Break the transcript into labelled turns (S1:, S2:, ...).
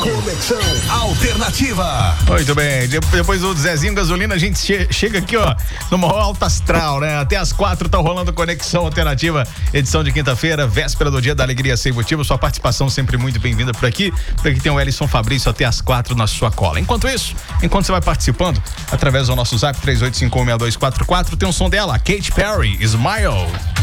S1: Conexão Alternativa.
S2: Muito bem, depois do Zezinho Gasolina, a gente chega aqui, ó, numa alta astral, né? Até às 4 tá rolando Conexão Alternativa, edição de quinta-feira, véspera do Dia da Alegria Sem Motivo. Sua participação sempre muito bem-vinda por aqui. Por aqui tem o Ellison Fabrício até às 4 na sua cola. Enquanto você vai participando, através do nosso zap 38516244, tem um som dela, Katy Perry, Smile.